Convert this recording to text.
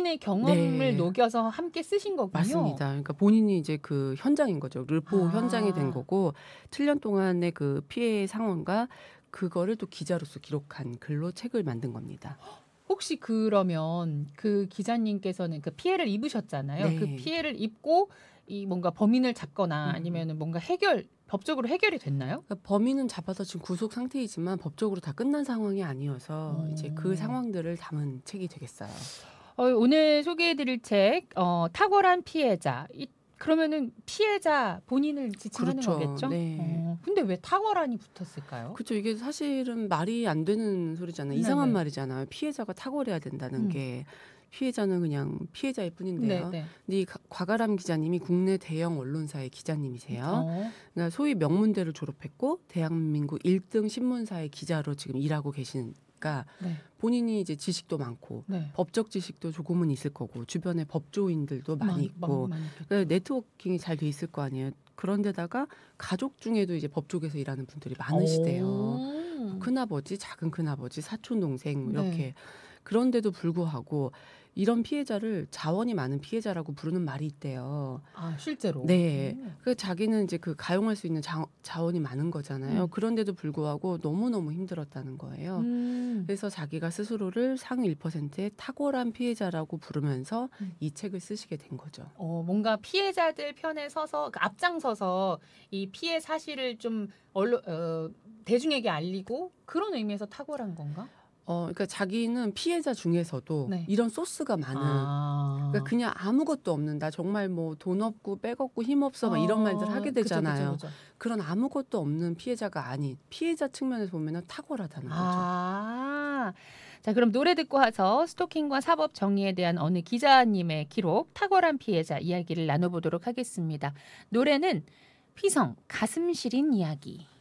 본인의 경험을 네. 녹여서 함께 쓰신 거군요. 맞습니다. 그러니까 본인이 이제 그 현장인 거죠. 르포 현장이 된 거고 7년 동안의 그 피해 상황과 그거를 또 기자로서 기록한 글로 책을 만든 겁니다. 혹시 그러면 그 기자님께서는 그 피해를 입으셨잖아요. 그 네. 피해를 입고 이 뭔가 범인을 잡거나 음. 아니면은 뭔가 법적으로 해결이 됐나요? 그러니까 범인은 잡아서 지금 구속 상태이지만 법적으로 다 끝난 상황이 아니어서 이제 그 상황들을 담은 책이 되겠어요. 오늘 소개해드릴 책 탁월한 피해자. 그러면은 피해자 본인을 지칭하는 그렇죠. 거겠죠? 네. 근데 왜 탁월한이 붙었을까요? 그렇죠. 이게 사실은 말이 안 되는 소리잖아요. 이상한 네네. 말이잖아요. 피해자가 탁월해야 된다는 음. 게. 피해자는 그냥 피해자일 뿐인데요. 네네. 근데 이 과가람 기자님이 국내 대형 언론사의 기자님이세요. 그러니까 소위 명문대를 졸업했고 대한민국 1등 신문사의 기자로 지금 일하고 계시니까 네. 본인이 이제 지식도 많고 네. 법적 지식도 조금은 있을 거고 주변에 법조인들도 많이 있고 많이 있겠죠. 그러니까 네트워킹이 잘 돼 있을 거 아니에요. 그런데다가 가족 중에도 이제 법 쪽에서 일하는 분들이 많으시대요. 큰아버지, 작은 큰아버지, 사촌 동생 뭐 이렇게. 네. 그런데도 불구하고 이런 피해자를 자원이 많은 피해자라고 부르는 말이 있대요. 아, 실제로? 네. 그 자기는 이제 그 가용할 수 있는 자원이 많은 거잖아요. 음. 그런데도 불구하고 너무너무 힘들었다는 거예요. 그래서 자기가 스스로를 상위 1%의 탁월한 피해자라고 부르면서 이 책을 쓰시게 된 거죠. 뭔가 피해자들 편에 서서 앞장서서 이 피해 사실을 좀 대중에게 알리고 그런 의미에서 탁월한 건가? 그러니까 자기는 피해자 중에서도 네. 이런 소스가 많은 그러니까 그냥 아무것도 없는 나 정말 뭐 돈 없고 빽 없고 힘 없어 막 이런 말들 하게 되잖아요. 그쵸. 그런 아무것도 없는 피해자가 아닌 피해자 측면에서 보면 탁월하다는 거죠. 자, 그럼 노래 듣고 와서 스토킹과 사법 정의에 대한 어느 기자님의 기록, 탁월한 피해자 이야기를 나눠보도록 하겠습니다. 노래는 휘성 가슴 시린 이야기.